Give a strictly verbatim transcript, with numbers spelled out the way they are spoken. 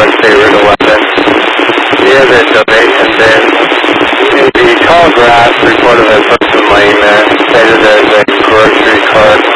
on State Route eleven. Near the donation bin, the tall grass reported a person laying there, stated as a grocery cart.